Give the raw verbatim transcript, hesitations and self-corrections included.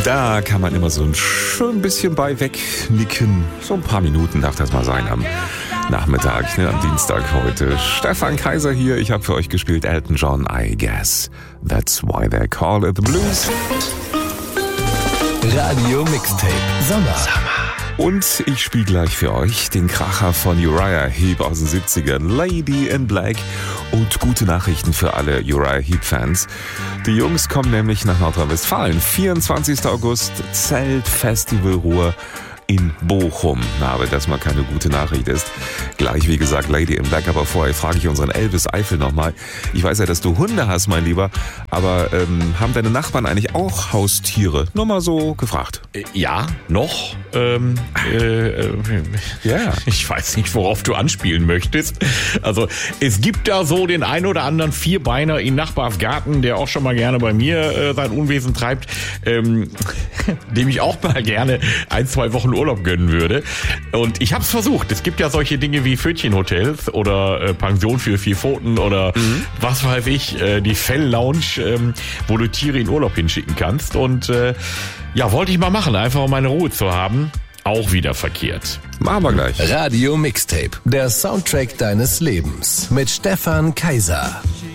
Da kann man immer so ein schön bisschen bei wegnicken. So ein paar Minuten darf das mal sein am Nachmittag, ne, am Dienstag heute. Stefan Kaiser hier. Ich habe für euch gespielt Elton John, I Guess That's Why They Call It The Blues. Radio Mixtape Sommer. Und ich spiele gleich für euch den Kracher von Uriah Heep aus den siebzigern, Lady in Black. Und gute Nachrichten für alle Uriah Heep-Fans. Die Jungs kommen nämlich nach Nordrhein-Westfalen. vierundzwanzigster August, Zeltfestival Ruhr in Bochum. Na, aber das mal keine gute Nachricht ist. Gleich, wie gesagt, Lady in Black. Aber vorher frage ich unseren Elvis Eifel nochmal. Ich weiß ja, dass du Hunde hast, mein Lieber. Aber ähm, haben deine Nachbarn eigentlich auch Haustiere? Nur mal so gefragt. Ja, noch. Ähm, äh, äh, Ja. Ich weiß nicht, worauf du anspielen möchtest. Also, es gibt da so den ein oder anderen Vierbeiner in Nachbarsgarten, der auch schon mal gerne bei mir äh, sein Unwesen treibt, ähm, dem ich auch mal gerne ein, zwei Wochen Urlaub gönnen würde. Und ich habe es versucht. Es gibt ja solche Dinge wie Pfötchenhotels oder äh, Pension für vier Pfoten oder mhm. was weiß ich, äh, die Fell-Lounge, ähm, wo du Tiere in Urlaub hinschicken kannst. Und äh, ja, wollte ich mal machen, einfach um meine Ruhe zu haben. Auch wieder verkehrt. Machen wir gleich. Radio Mixtape, der Soundtrack deines Lebens mit Stefan Kaiser.